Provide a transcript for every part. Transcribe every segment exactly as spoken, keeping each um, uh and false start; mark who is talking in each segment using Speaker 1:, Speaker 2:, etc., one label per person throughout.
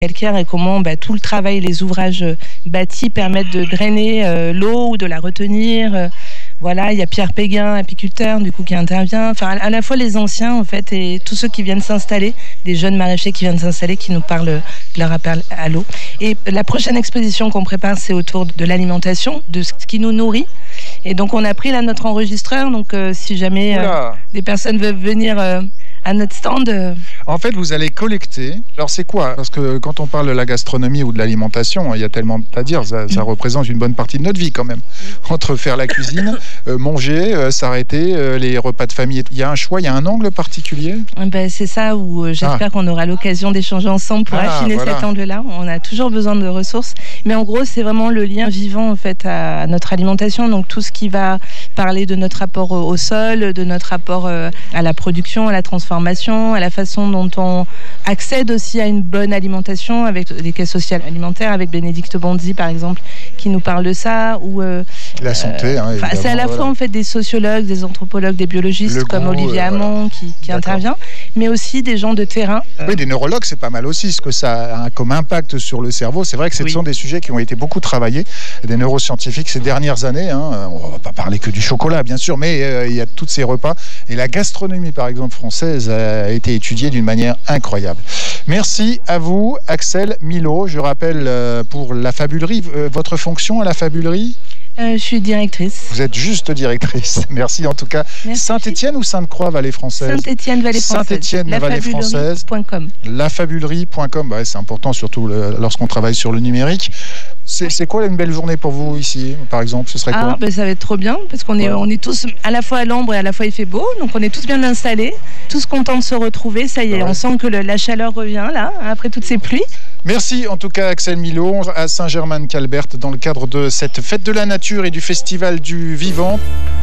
Speaker 1: calcaire et comment bah, tout le travail, les ouvrages bâtis permettent de drainer euh, l'eau ou de la retenir. Euh, voilà, il y a Pierre Péguin, apiculteur, du coup, qui intervient. Enfin, à la fois les anciens, en fait, et tous ceux qui viennent s'installer, des jeunes maraîchers qui viennent s'installer, qui nous parlent de leur appel à l'eau. Et la prochaine exposition qu'on prépare, c'est autour de l'alimentation, de ce qui nous nourrit. Et donc, on a pris là notre enregistreur. Donc, euh, si jamais euh, des personnes veulent venir euh, à notre stand... Euh...
Speaker 2: En fait, vous allez collecter. Alors, c'est quoi ? Parce que quand on parle de la gastronomie ou de l'alimentation, il y a tellement à dire. Ça, ça représente une bonne partie de notre vie, quand même. Entre faire la cuisine, euh, manger, euh, s'arrêter, euh, les repas de famille. Il y a un choix, il y a un angle particulier ?
Speaker 1: Ben, c'est ça où euh, j'espère ah. qu'on aura l'occasion d'échanger ensemble pour ah, affiner voilà. cet angle-là. On a toujours besoin de ressources. Mais en gros, c'est vraiment le lien vivant, en fait, à notre alimentation. Donc, tout ce qui va parler de notre rapport au sol, de notre rapport euh, à la production, à la transformation, à la façon dont on accède aussi à une bonne alimentation avec les caisses sociales alimentaires, avec Bénédicte Bonzi par exemple, qui nous parle de ça. Ou euh,
Speaker 2: la santé, hein,
Speaker 1: euh, c'est à la voilà. fois en fait des sociologues, des anthropologues, des biologistes Le comme goût, Olivier euh, Hamon voilà. qui, qui intervient, mais aussi des gens de terrain.
Speaker 2: Oui, des neurologues, c'est pas mal aussi, ce que ça a comme impact sur le cerveau. C'est vrai que ce oui. sont des sujets qui ont été beaucoup travaillés, des neuroscientifiques ces dernières années. Hein. On va pas parler que du chocolat, bien sûr, mais euh, il y a tous ces repas. Et la gastronomie, par exemple, française, a été étudiée d'une manière incroyable. Merci à vous, Axelle Milot. Je rappelle euh, pour la Fabulerie, euh, votre fonction à la Fabulerie ?
Speaker 1: Euh, je suis directrice.
Speaker 2: Vous êtes juste directrice. Merci en tout cas. Merci. Saint-Étienne ou Sainte-Croix, Vallée Française ?
Speaker 1: Saint-Étienne, Vallée Française.
Speaker 2: Saint-Étienne, la Vallée Française. La fabulerie point com. Bah, c'est important, surtout le, lorsqu'on travaille sur le numérique. C'est, c'est quoi une belle journée pour vous ici, par exemple ? Ce serait quoi ?
Speaker 1: Ah, ben ça va être trop bien, parce qu'on est, ouais. on est tous à la fois à l'ombre et à la fois il fait beau, donc on est tous bien installés, tous contents de se retrouver. Ça y est, ouais. on sent que le, la chaleur revient là, après toutes ces pluies.
Speaker 2: Merci en tout cas Axelle Milot à Saint-Germain-de-Calbert dans le cadre de cette fête de la nature et du festival du vivant.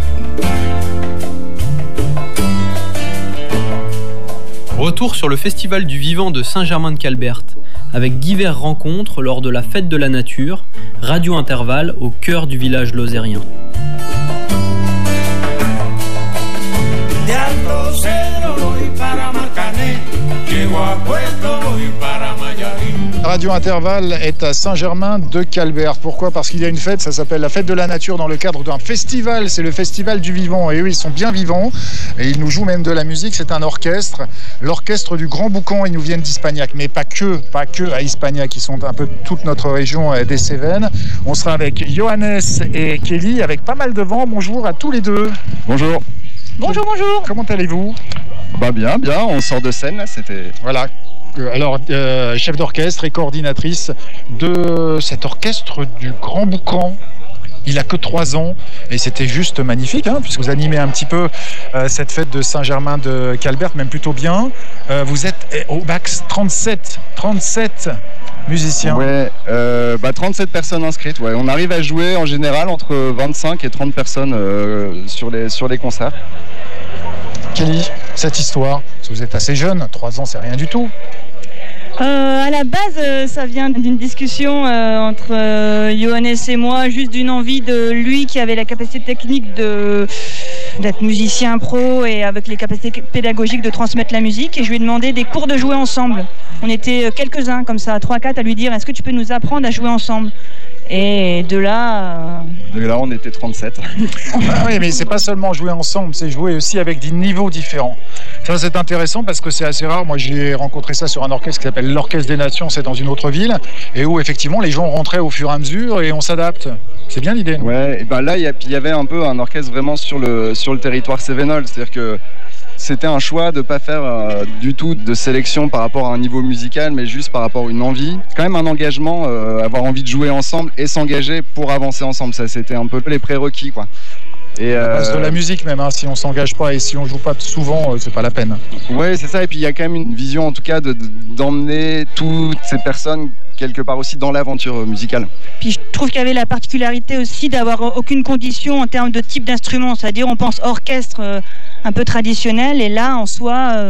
Speaker 3: Retour sur le festival du vivant de Saint-Germain-de-Calbert avec diverses rencontres lors de la fête de la nature, Radio Intervalle au cœur du village lozérien.
Speaker 2: Radio Intervalle est à Saint-Germain-de-Calbert. Pourquoi ? Parce qu'il y a une fête, ça s'appelle la fête de la nature dans le cadre d'un festival. C'est le festival du vivant. Et eux, ils sont bien vivants. Et ils nous jouent même de la musique. C'est un orchestre. L'orchestre du Grand Boucan. Ils nous viennent d'Hispagnac. Mais pas que, pas que à Hispagnac. Ils sont un peu toute notre région des Cévennes. On sera avec Johannes et Kelly avec pas mal de vent. Bonjour à tous les deux.
Speaker 4: Bonjour.
Speaker 1: Bonjour, bonjour.
Speaker 2: Comment allez-vous ?
Speaker 4: Bah bien, bien. On sort de scène là. C'était...
Speaker 2: Voilà. Alors, euh, chef d'orchestre et coordinatrice de cet orchestre du Grand Boucan. Il a que trois ans et c'était juste magnifique, hein, puisque vous animez un petit peu euh, cette fête de Saint-Germain-de-Calbert, même plutôt bien. Euh, vous êtes eh, au max trente-sept, trente-sept musiciens.
Speaker 4: Ouais, euh, bah trente-sept personnes inscrites. Ouais. On arrive à jouer en général entre vingt-cinq et trente personnes euh, sur les, sur les concerts.
Speaker 2: Kelly, cette histoire, parce que vous êtes assez jeune, trois ans c'est rien du tout.
Speaker 5: Euh, à la base, euh, ça vient d'une discussion euh, entre euh, Johannes et moi, juste d'une envie de lui qui avait la capacité technique de, d'être musicien pro et avec les capacités pédagogiques de transmettre la musique. Et je lui ai demandé des cours de jouer ensemble. On était quelques-uns comme ça, trois quatre, à lui dire « Est-ce que tu peux nous apprendre à jouer ensemble ?» Et de là... Euh...
Speaker 4: De là, on était trente-sept.
Speaker 2: Ah oui, mais c'est pas seulement jouer ensemble, c'est jouer aussi avec des niveaux différents. Ça, c'est intéressant parce que c'est assez rare. Moi, j'ai rencontré ça sur un orchestre qui s'appelle l'Orchestre des Nations, c'est dans une autre ville, et où effectivement, les gens rentraient au fur et à mesure et on s'adapte. C'est bien l'idée.
Speaker 4: Ouais, et ben là, il y, y avait un peu un orchestre vraiment sur le, sur le territoire cévenol, c'est-à-dire que c'était un choix de ne pas faire euh, du tout de sélection par rapport à un niveau musical, mais juste par rapport à une envie. Quand même un engagement, euh, avoir envie de jouer ensemble et s'engager pour avancer ensemble. Ça, c'était un peu les prérequis, quoi.
Speaker 2: Et à base euh... de la musique même, hein. Si on s'engage pas et si on joue pas souvent, euh, c'est pas la peine.
Speaker 4: Ouais, c'est ça. Et puis il y a quand même une vision, en tout cas, de, de, d'emmener toutes ces personnes quelque part aussi dans l'aventure musicale.
Speaker 5: Puis je trouve qu'il y avait la particularité aussi d'avoir aucune condition en termes de type d'instrument, c'est-à-dire on pense orchestre euh, un peu traditionnel et là en soi euh,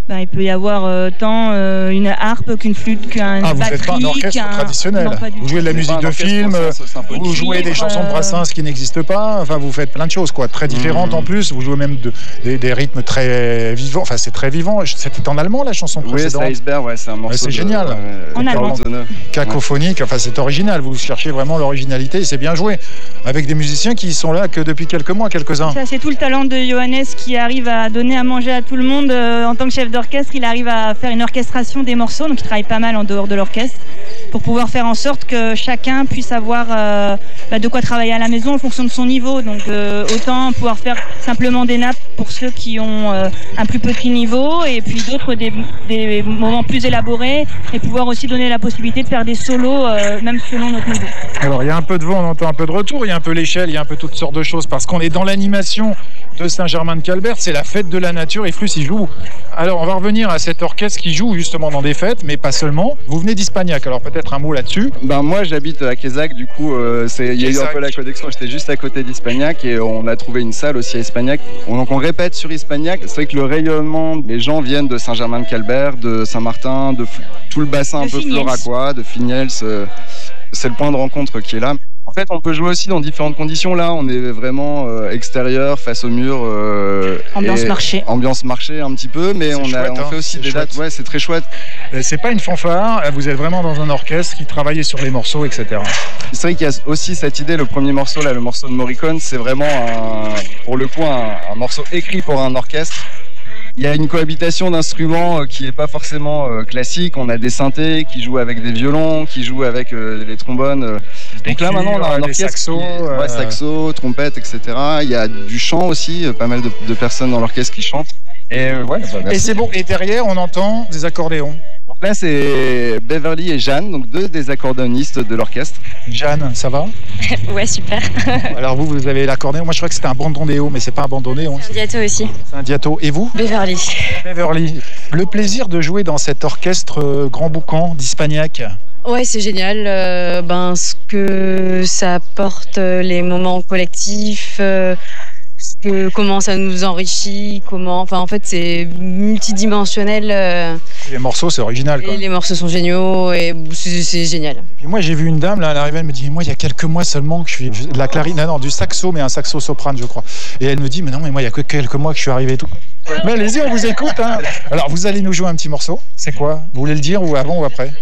Speaker 5: ben, il peut y avoir euh, tant euh, une harpe qu'une flûte, qu'un
Speaker 2: Ah, vous
Speaker 5: batterie,
Speaker 2: faites pas un orchestre
Speaker 5: qu'un...
Speaker 2: traditionnel.
Speaker 5: Non, pas du
Speaker 2: Vous
Speaker 5: tout.
Speaker 2: jouez de la
Speaker 4: C'est
Speaker 2: musique
Speaker 4: pas un
Speaker 2: de
Speaker 4: orchestre
Speaker 2: film,
Speaker 4: français, symphonique.
Speaker 2: vous jouez des chansons de Brassens qui n'existent pas. Enfin, vous faites plein de choses, quoi, très différentes
Speaker 4: Mmh.
Speaker 2: en plus. Vous jouez même de, des, des rythmes très vivants. Enfin, c'est très vivant. C'était en allemand la chanson
Speaker 4: Oui, c'est
Speaker 2: précédente.
Speaker 4: Iceberg, ouais, c'est un morceau.
Speaker 2: c'est
Speaker 4: de-
Speaker 2: génial.
Speaker 4: ouais,
Speaker 5: En
Speaker 4: de
Speaker 5: allemand.
Speaker 4: Carl Zone.
Speaker 2: Cacophonique. Enfin, c'est original. Vous cherchez vraiment l'originalité et c'est bien joué. Avec des musiciens qui sont là que depuis quelques mois, quelques-uns.
Speaker 5: Ça, c'est tout le talent de Johannes qui arrive à donner à manger à tout le monde. Euh, en tant que chef d'orchestre, il arrive à faire une orchestration des morceaux, donc il travaille pas mal en dehors de l'orchestre, pour pouvoir faire en sorte que chacun puisse avoir euh, bah, de quoi travailler à la maison en fonction de son niveau. Donc euh, autant pouvoir faire simplement des nappes pour ceux qui ont euh, un plus petit niveau, et puis d'autres des, des moments plus élaborés, et pouvoir aussi donner la possibilité de faire des solos, euh, même selon notre niveau.
Speaker 2: Alors, il y a un peu de vent, on entend un peu de retour, il y a un peu l'échelle, il y a un peu toutes sortes de choses, parce qu'on est dans l'animation de Saint-Germain-de-Calbert, c'est la fête de la nature, et Flus y joue. Alors, on va revenir à cet orchestre qui joue justement dans des fêtes, mais pas seulement. Vous venez d'Hispagnac, alors peut-être un mot là-dessus.
Speaker 4: Ben, moi, j'habite à Quézac, du coup, euh, c'est- il y a eu un
Speaker 2: Quézac.
Speaker 4: peu la connexion. J'étais juste à côté d'Hispagnac et on a trouvé une salle aussi à Hispagnac. On- Donc, on répète sur Hispagnac. C'est vrai que le rayonnement, les gens viennent de Saint-Germain-de-Calbert, de Saint-Martin, de f- tout le bassin
Speaker 5: De
Speaker 4: un peu
Speaker 5: Fignels.
Speaker 4: floracois, de Fignels. euh, C'est le point de rencontre qui est là. En fait, on peut jouer aussi dans différentes conditions. Là, on est vraiment euh, extérieur, face au mur. euh,
Speaker 5: Ambiance
Speaker 4: et-
Speaker 5: marché.
Speaker 4: Ambiance marché un petit peu, mais
Speaker 2: C'est
Speaker 4: on, a,
Speaker 2: chouette,
Speaker 4: on
Speaker 2: hein,
Speaker 4: fait aussi
Speaker 2: c'est
Speaker 4: des
Speaker 2: chouette.
Speaker 4: dates. Ouais, c'est très chouette.
Speaker 2: Euh, C'est pas une fanfare, vous êtes vraiment dans un orchestre qui travaille sur les morceaux, et cetera.
Speaker 4: C'est vrai qu'il y a aussi cette idée, le premier morceau, là, le morceau de Morricone, c'est vraiment, un- pour le coup, un, un morceau écrit pour un orchestre. Il y a une cohabitation d'instruments euh, qui n'est pas forcément euh, classique. On a des synthés qui jouent avec des violons, qui jouent avec euh, les trombones. euh. Donc là, maintenant, on a un
Speaker 2: des
Speaker 4: orchestre
Speaker 2: saxos,
Speaker 4: qui est-
Speaker 2: euh,
Speaker 4: ouais, saxo, trompette, et cetera. Il y a du chant aussi, euh, pas mal de, de personnes dans l'orchestre qui chantent. Et euh, ouais, bah,
Speaker 2: Et
Speaker 4: merci.
Speaker 2: c'est bon, et derrière, on entend des accordéons.
Speaker 4: Donc là, c'est Beverly et Jeanne, donc deux des accordéonistes de l'orchestre.
Speaker 2: Jeanne, ça va?
Speaker 6: Ouais, super.
Speaker 2: Alors vous, vous avez l'accordéon. Moi, je crois que c'était un bandondéo, mais c'est pas un bandondéon,
Speaker 6: Un diato aussi.
Speaker 2: c'est un diato. Et vous?
Speaker 6: Beverly.
Speaker 2: Beverly, le plaisir de jouer dans cet orchestre euh, grand boucan d'Hispagnac.
Speaker 6: Ouais, c'est génial. Euh, ben, ce que ça apporte, euh, les moments collectifs, euh, ce que, comment ça nous enrichit, comment. Enfin, en fait, c'est multidimensionnel. euh,
Speaker 2: Les morceaux, c'est original, quoi.
Speaker 6: et les morceaux sont géniaux et c'est c'est génial.
Speaker 2: Et moi, j'ai vu une dame, là, elle arrivait, elle me dit, moi, il y a quelques mois seulement que je suis de la clarine, non, non, du saxo, mais un saxo soprane, je crois. Et elle me dit, mais non, mais moi, il y a que quelques mois que je suis arrivé et tout. Mais allez-y, on vous écoute, hein. Alors, vous allez nous jouer un petit morceau. C'est quoi? Vous voulez le dire ou avant ou après?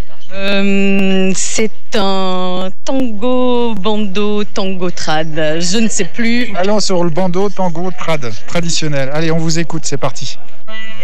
Speaker 6: Euh, c'est un tango, bando, tango trad. Je ne sais plus.
Speaker 2: Allons sur le bandeau tango trad, traditionnel. Allez, on vous écoute, c'est parti.